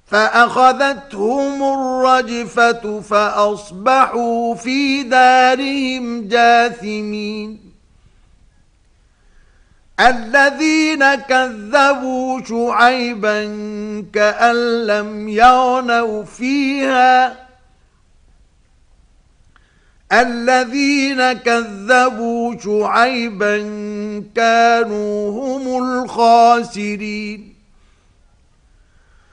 فأخذتهم الرجفة فأصبحوا في دارهم جاثمين الذين كذبوا شعيبا كأن لم يغنوا فيها الذين كذبوا شعيبا كانوا هم الخاسرين